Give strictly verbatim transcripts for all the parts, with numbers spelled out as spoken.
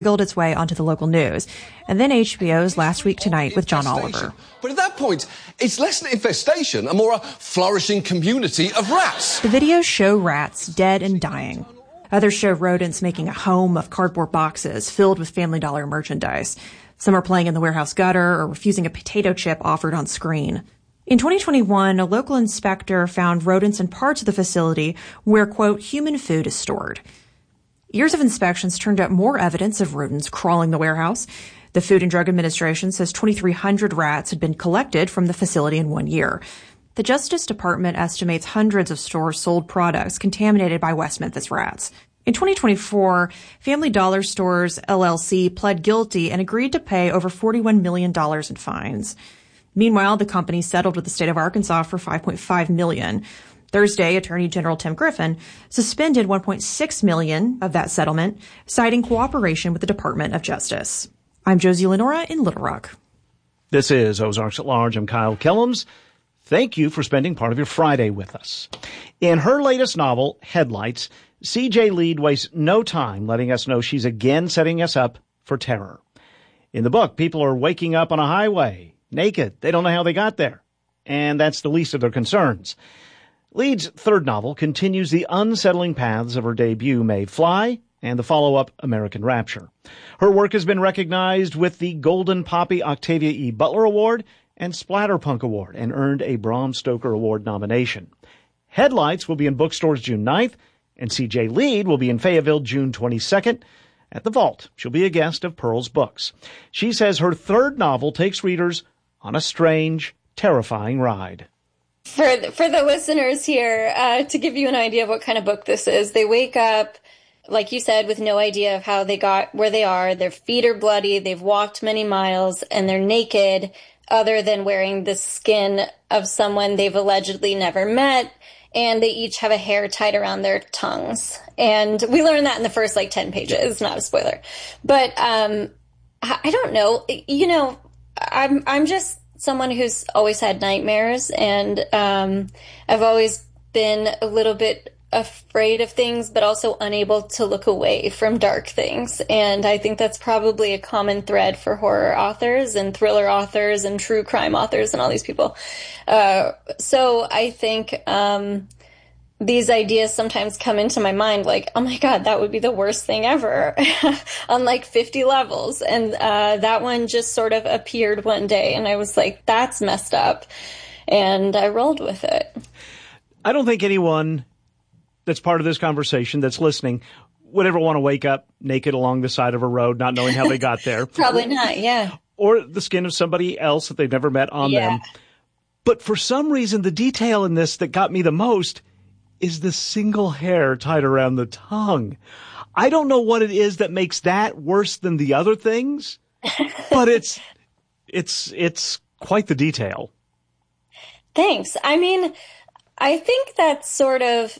wiggled its way onto the local news, and then H B O's Last Week Tonight with John Oliver. But at that point, it's less an infestation and more a flourishing community of rats. The videos show rats dead and dying. Others show rodents making a home of cardboard boxes filled with Family Dollar merchandise. Some are playing in the warehouse gutter or refusing a potato chip offered on screen. In twenty twenty-one, a local inspector found rodents in parts of the facility where, quote, human food is stored. Years of inspections turned up more evidence of rodents crawling the warehouse. The Food and Drug Administration says twenty-three hundred rats had been collected from the facility in one year. The Justice Department estimates hundreds of stores sold products contaminated by West Memphis rats. In twenty twenty-four, Family Dollar Stores L L C pled guilty and agreed to pay over forty-one million dollars in fines. Meanwhile, the company settled with the state of Arkansas for five point five million dollars. Thursday, Attorney General Tim Griffin suspended one point six million dollars of that settlement, citing cooperation with the Department of Justice. I'm Josie Lenora in Little Rock. This is Ozarks at Large. I'm Kyle Kellums. Thank you for spending part of your Friday with us. In her latest novel, Headlights, C J Lead wastes no time letting us know she's again setting us up for terror. In the book, people are waking up on a highway, naked. They don't know how they got there. And that's the least of their concerns. Lead's third novel continues the unsettling paths of her debut, May Fly, and the follow-up, American Rapture. Her work has been recognized with the Golden Poppy Octavia E. Butler Award and Splatterpunk Award and earned a Bram Stoker Award nomination. Headlights will be in bookstores June ninth, and C J Lead will be in Fayetteville June twenty-second. At the Vault, she'll be a guest of Pearl's Books. She says her third novel takes readers on a strange, terrifying ride. For the, for the listeners here, uh, to give you an idea of what kind of book this is, they wake up, like you said, with no idea of how they got where they are. Their feet are bloody, they've walked many miles, and they're naked, other than wearing the skin of someone they've allegedly never met, and they each have a hair tied around their tongues. And we learn that in the first, like, ten pages, not a spoiler. But um, I don't know, you know, I'm I'm just someone who's always had nightmares, and um, I've always been a little bit afraid of things, but also unable to look away from dark things. And I think that's probably a common thread for horror authors and thriller authors and true crime authors and all these people. Uh, so I think um, these ideas sometimes come into my mind like, oh my God, that would be the worst thing ever on like fifty levels. And uh, that one just sort of appeared one day, and I was like, that's messed up. And I rolled with it. I don't think anyone that's part of this conversation that's listening would ever want to wake up naked along the side of a road, not knowing how they got there. Probably not, yeah. Or the skin of somebody else that they've never met on yeah. them. But for some reason, the detail in this that got me the most is the single hair tied around the tongue. I don't know what it is that makes that worse than the other things, but it's it's it's quite the detail. Thanks. I mean, I think that's sort of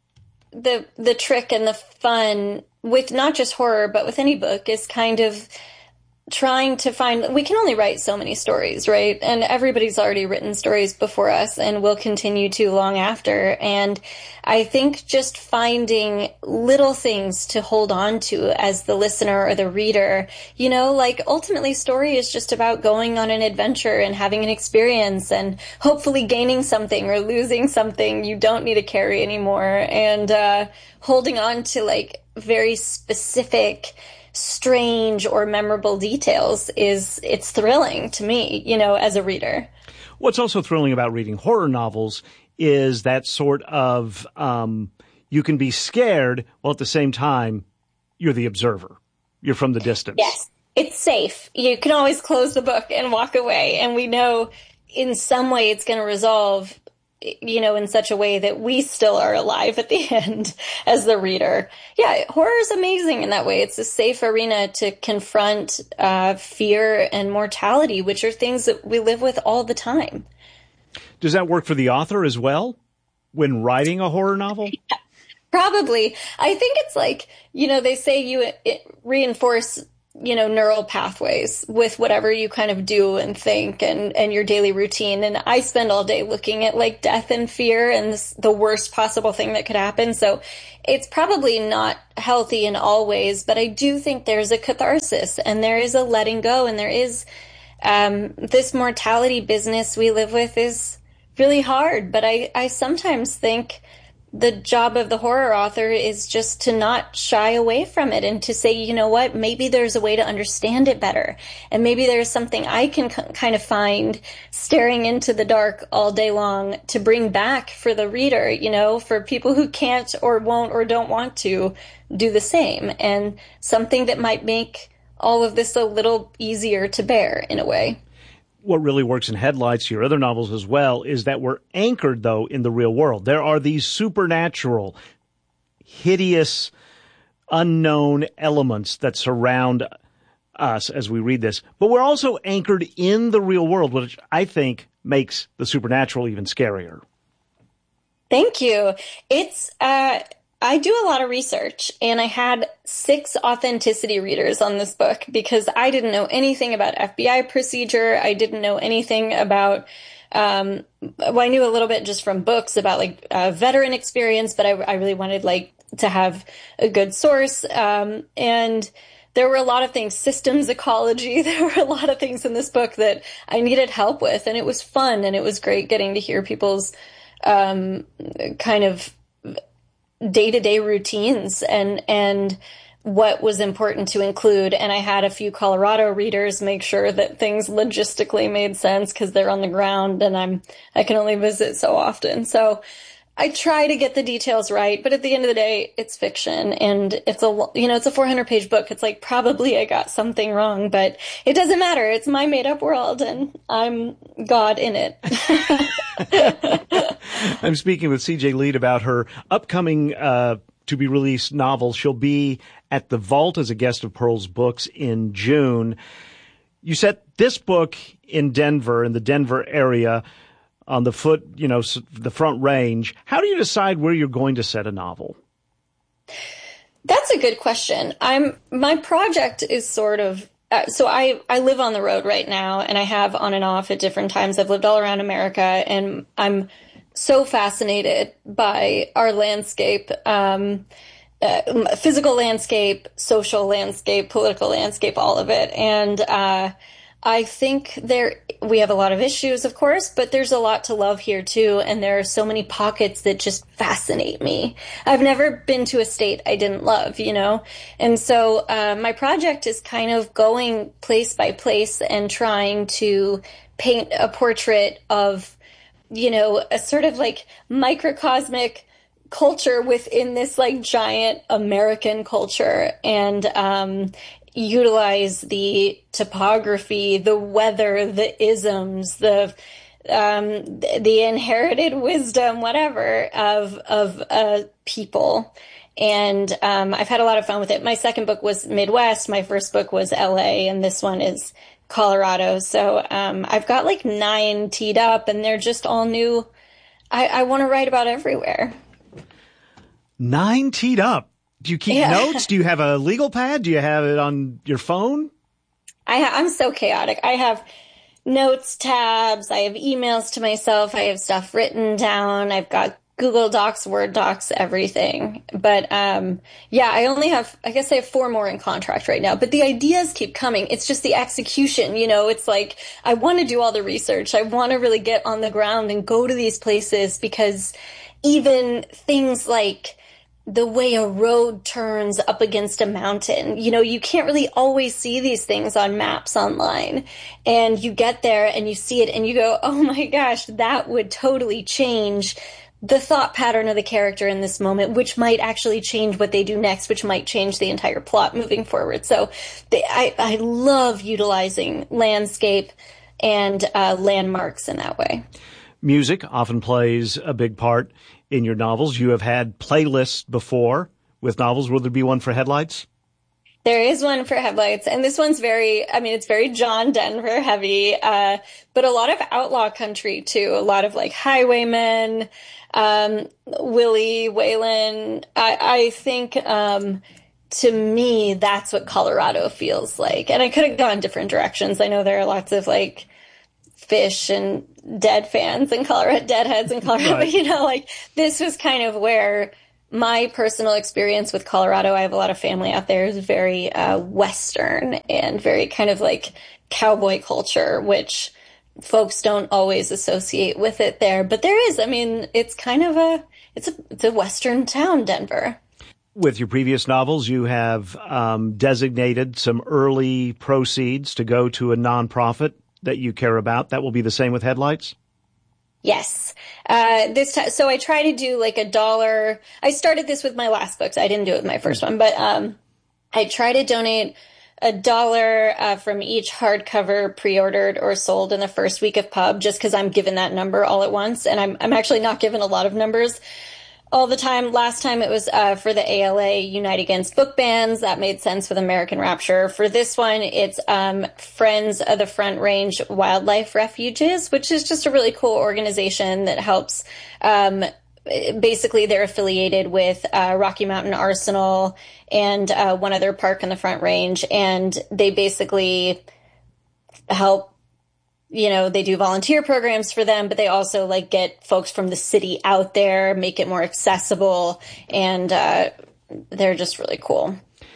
the the trick and the fun with not just horror, but with any book, is kind of trying to find, we can only write so many stories, right? And everybody's already written stories before us and will continue to long after. And I think just finding little things to hold on to as the listener or the reader, you know, like ultimately story is just about going on an adventure and having an experience and hopefully gaining something or losing something you don't need to carry anymore. And uh, holding on to like very specific, strange or memorable details is, it's thrilling to me, you know, as a reader. What's also thrilling about reading horror novels is that sort of, um, you can be scared while at the same time you're the observer. You're from the distance. Yes, it's safe. You can always close the book and walk away. And we know in some way it's going to resolve, you know, in such a way that we still are alive at the end as the reader. Yeah, horror is amazing in that way. It's a safe arena to confront uh, fear and mortality, which are things that we live with all the time. Does that work for the author as well when writing a horror novel? Probably. I think it's like, you know, they say you reinforce you know, neural pathways with whatever you kind of do and think and, and your daily routine. And I spend all day looking at like death and fear and this, the worst possible thing that could happen. So it's probably not healthy in all ways, but I do think there's a catharsis and there is a letting go, and there is um, this mortality business we live with is really hard. But I, I sometimes think the job of the horror author is just to not shy away from it and to say, you know what, maybe there's a way to understand it better. And maybe there's something I can c- kind of find staring into the dark all day long to bring back for the reader, you know, for people who can't or won't or don't want to do the same. And something that might make all of this a little easier to bear in a way. What really works in Headlights, your other novels as well, is that we're anchored, though, in the real world. There are these supernatural, hideous, unknown elements that surround us as we read this. But we're also anchored in the real world, which I think makes the supernatural even scarier. Thank you. It's, uh, I do a lot of research, and I had six authenticity readers on this book because I didn't know anything about F B I procedure. I didn't know anything about, um, well, I knew a little bit just from books about like uh, veteran experience, but I, I really wanted like to have a good source. Um, and there were a lot of things, systems ecology. There were a lot of things in this book that I needed help with, and it was fun, and it was great getting to hear people's um, kind of day-to-day routines and and what was important to include. And I had a few Colorado readers make sure that things logistically made sense because they're on the ground and I'm I can only visit so often. So I try to get the details right, but at the end of the day, it's fiction, and it's a you know it's a four hundred page book. It's like probably I got something wrong, but it doesn't matter. It's my made up world, and I'm God in it. I'm speaking with C J Leid about her upcoming uh, to be released novel. She'll be at the Vault as a guest of Pearl's Books in June. You set this book in Denver, in the Denver area, on the foot, you know, the Front Range. How do you decide where you're going to set a novel? That's a good question. I'm my project is sort of uh, so I I live on the road right now, and I have on and off at different times. I've lived all around America, and I'm so fascinated by our landscape, um, uh, physical landscape, social landscape, political landscape, all of it, and uh, I think there we have a lot of issues, of course, but there's a lot to love here too, and there are so many pockets that just fascinate me. I've never been to a state I didn't love, you know, and so uh, my project is kind of going place by place and trying to paint a portrait of, you know, a sort of like microcosmic culture within this like giant American culture, and um utilize the topography, the weather, the isms, the um, the inherited wisdom, whatever, of of uh, people. And um, I've had a lot of fun with it. My second book was Midwest. My first book was L A, and this one is Colorado. So um, I've got like nine teed up, and they're just all new. I, I want to write about everywhere. Nine teed up. Do you keep yeah. notes? Do you have a legal pad? Do you have it on your phone? I ha- I'm so chaotic. I have notes tabs. I have emails to myself. I have stuff written down. I've got Google Docs, Word Docs, everything. But um, yeah, I only have, I guess I have four more in contract right now. But the ideas keep coming. It's just the execution. You know, it's like I want to do all the research. I want to really get on the ground and go to these places, because even things like the way a road turns up against a mountain, you know, you can't really always see these things on maps online. And you get there and you see it and you go, oh my gosh, that would totally change the thought pattern of the character in this moment, which might actually change what they do next, which might change the entire plot moving forward. So they, I, I love utilizing landscape and uh, landmarks in that way. Music often plays a big part in your novels. You have had playlists before with novels. Will there be one for Headlights? There is one for Headlights, and this one's very, I mean, it's very John Denver heavy, uh, but a lot of outlaw country too. A lot of like Highwaymen, um, Willie, Waylon. I, I think, um, to me, that's what Colorado feels like. And I could have gone different directions. I know there are lots of like Fish and Dead fans in Colorado, Deadheads in Colorado, right. But you know, like this was kind of where my personal experience with Colorado, I have a lot of family out there, is very uh, Western and very kind of like cowboy culture, which folks don't always associate with it there. But there is, I mean, it's kind of a, it's a, it's a Western town, Denver. With your previous novels, you have um, designated some early proceeds to go to a nonprofit that you care about. That will be the same with Headlights? Yes. Uh, this time, so I try to do like a dollar. I started this with my last books. I didn't do it with my first one, but um, I try to donate a dollar uh, from each hardcover pre-ordered or sold in the first week of pub, just because I'm given that number all at once. And I'm, I'm actually not given a lot of numbers all the time. Last time it was uh, for the A L A Unite Against Book Bans. That made sense with American Rapture. For this one, it's um, Friends of the Front Range Wildlife Refuges, which is just a really cool organization that helps. Um, basically, they're affiliated with uh, Rocky Mountain Arsenal and uh, one other park in the Front Range. And they basically help. You know, they do volunteer programs for them, but they also like get folks from the city out there, make it more accessible, and uh, they're just really cool.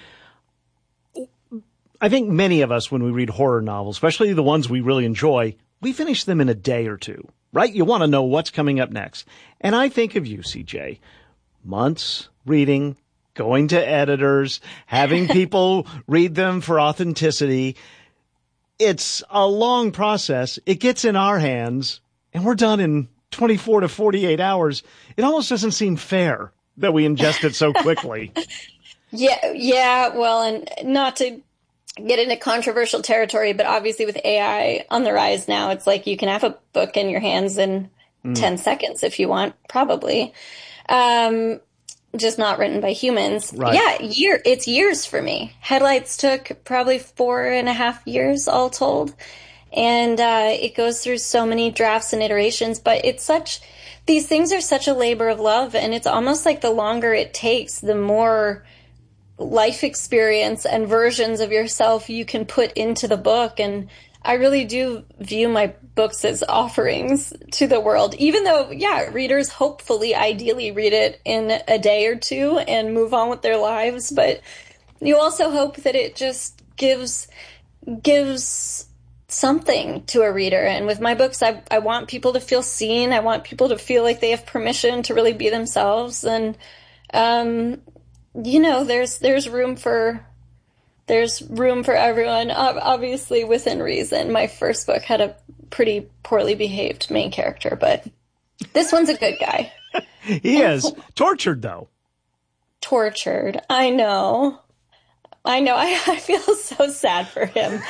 I think many of us, when we read horror novels, especially the ones we really enjoy, we finish them in a day or two, right? You want to know what's coming up next. And I think of you, C J, months reading, going to editors, having people read them for authenticity. It's a long process. It gets in our hands, and we're done in twenty-four to forty-eight hours. It almost doesn't seem fair that we ingest it so quickly. yeah, yeah. Well, and not to get into controversial territory, but obviously with A I on the rise now, it's like you can have a book in your hands in mm. ten seconds if you want, probably. Um, just not written by humans. Right. Yeah, year it's years for me. Headlights took probably four and a half years all told. And uh, it goes through so many drafts and iterations, but it's such, these things are such a labor of love, and it's almost like the longer it takes, the more life experience and versions of yourself you can put into the book. And I really do view my books as offerings to the world, even though, yeah, readers hopefully, ideally read it in a day or two and move on with their lives. But you also hope that it just gives, gives something to a reader. And with my books, I, I want people to feel seen. I want people to feel like they have permission to really be themselves. And, um, you know, there's, there's room for, There's room for everyone, obviously within reason. My first book had a pretty poorly behaved main character, but this one's a good guy. He is. Tortured, though. Tortured. I know. I know. I, I feel so sad for him.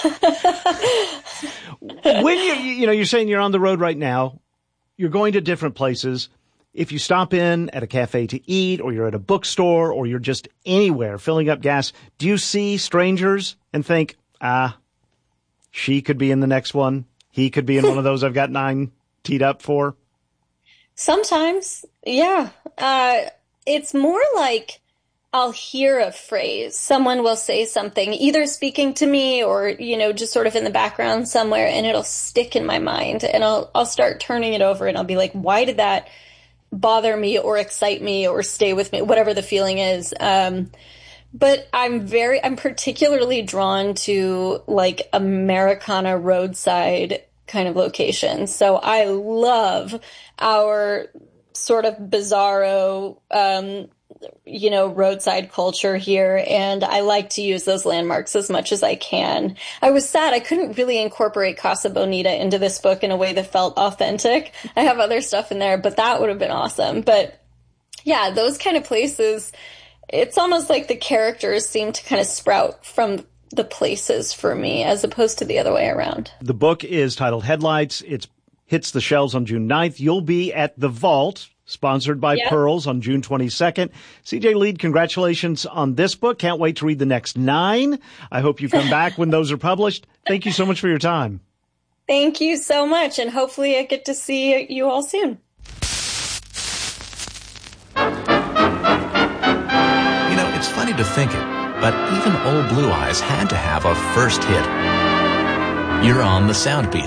When you, you know, you're saying you're on the road right now, you're going to different places. If you stop in at a cafe to eat, or you're at a bookstore, or you're just anywhere filling up gas, do you see strangers and think, ah, she could be in the next one? He could be in one of those I've got nine teed up for? Sometimes, yeah. Uh, it's more like I'll hear a phrase. Someone will say something, either speaking to me or, you know, just sort of in the background somewhere, and it'll stick in my mind. And I'll I'll start turning it over, and I'll be like, why did that bother me or excite me or stay with me, whatever the feeling is. Um, but I'm very, I'm particularly drawn to like Americana roadside kind of locations. So I love our sort of bizarro, um, you know, roadside culture here. And I like to use those landmarks as much as I can. I was sad I couldn't really incorporate Casa Bonita into this book in a way that felt authentic. I have other stuff in there, but that would have been awesome. But yeah, those kind of places, it's almost like the characters seem to kind of sprout from the places for me as opposed to the other way around. The book is titled Headlights. It hits the shelves on June ninth. You'll be at the Vault, sponsored by yep. Pearls, on June twenty-second. C J Leid, congratulations on this book. Can't wait to read the next nine. I hope you come back when those are published. Thank you so much for your time. Thank you so much, and hopefully I get to see you all soon. You know, it's funny funny to think it, but even Old Blue Eyes had to have a first hit. You're on the Soundbeat.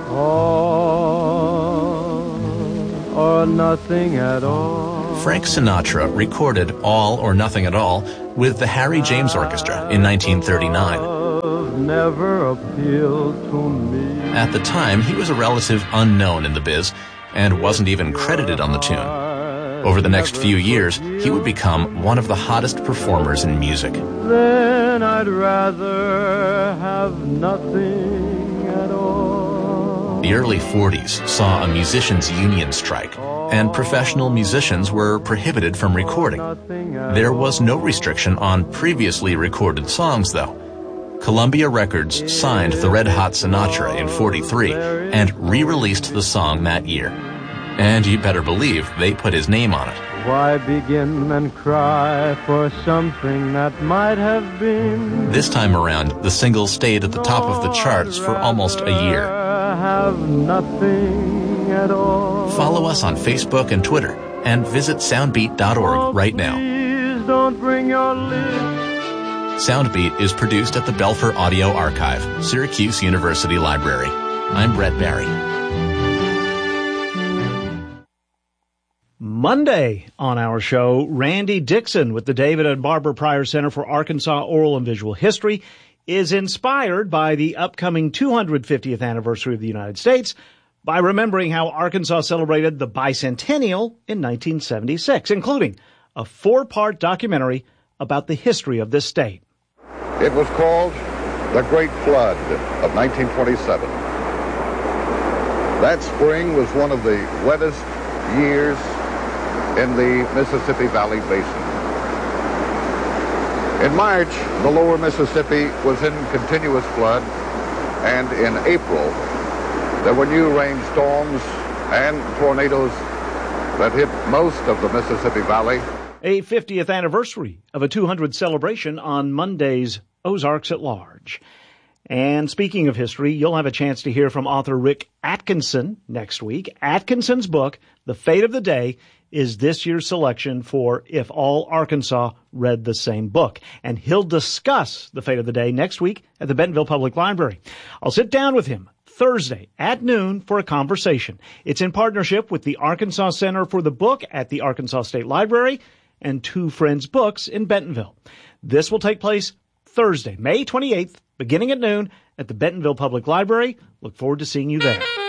All or nothing at all. Frank Sinatra recorded All or Nothing at All with the Harry James Orchestra in nineteen thirty-nine. Never appealed to me. At the time, he was a relative unknown in the biz and wasn't even credited on the tune. Over the next few years, he would become one of the hottest performers in music. Then I'd rather have nothing at all. The early forties saw a musicians' union strike, and professional musicians were prohibited from recording. There was no restriction on previously recorded songs, though. Columbia Records signed the Red Hot Sinatra in forty-three and re-released the song that year. And you better believe they put his name on it. Why begin and cry for something that might have been? This time around, the single stayed at the top of the charts for almost a year. Have nothing at all. Follow us on Facebook and Twitter, and visit soundbeat dot org right now. Please don't bring your lips. Soundbeat is produced at the Belfer Audio Archive, Syracuse University Library. I'm Brett Barry. Monday on our show, Randy Dixon with the David and Barbara Pryor Center for Arkansas Oral and Visual History is inspired by the upcoming two hundred fiftieth anniversary of the United States by remembering how Arkansas celebrated the bicentennial in nineteen seventy-six, including a four-part documentary about the history of this state. It was called The Great Flood of nineteen twenty-seven. That spring was one of the wettest years in the Mississippi Valley Basin. In March, the lower Mississippi was in continuous flood, and in April, there were new rainstorms and tornadoes that hit most of the Mississippi Valley. A fiftieth anniversary of a two hundred celebration on Monday's Ozarks at Large. And speaking of history, you'll have a chance to hear from author Rick Atkinson next week. Atkinson's book, The Fate of the Day, is this year's selection for If All Arkansas Read the Same Book. And he'll discuss the fate of the day next week at the Bentonville Public Library. I'll sit down with him Thursday at noon for a conversation. It's in partnership with the Arkansas Center for the Book at the Arkansas State Library and Two Friends Books in Bentonville. This will take place Thursday, May twenty-eighth, beginning at noon at the Bentonville Public Library. Look forward to seeing you there.